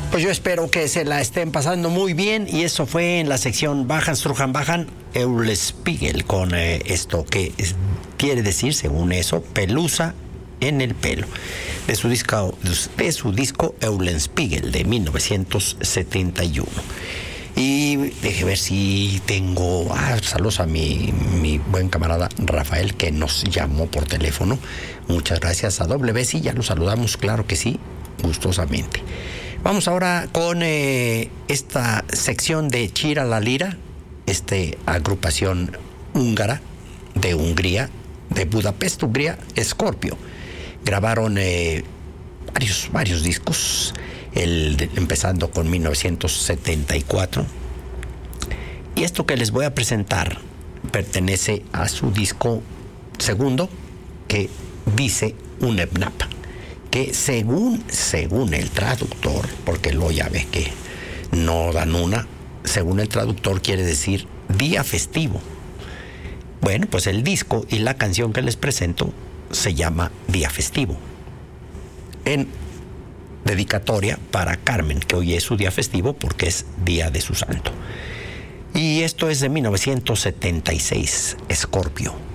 Pues yo espero que se la estén pasando muy bien, y eso fue en la sección Bajan, Strujan, Bajan, Eulenspiegel, con esto que quiere decir, según eso, pelusa en el pelo, de su disco Eulenspiegel de 1971. Y deje ver si tengo saludos a mi buen camarada Rafael, que nos llamó por teléfono. Muchas gracias a W. Sí, ya lo saludamos, claro que sí, gustosamente. Vamos ahora con esta sección de Chira la Lira, agrupación húngara de Hungría, de Budapest, Hungría, Scorpio. Grabaron varios discos, empezando con 1974. Y esto que les voy a presentar pertenece a su disco segundo, que dice Unepnap, que según el traductor, porque luego ya ves que no dan una, según el traductor quiere decir día festivo. Bueno, pues el disco y la canción que les presento se llama Día Festivo, en dedicatoria para Carmen, que hoy es su día festivo porque es día de su santo. Y esto es de 1976, Scorpio.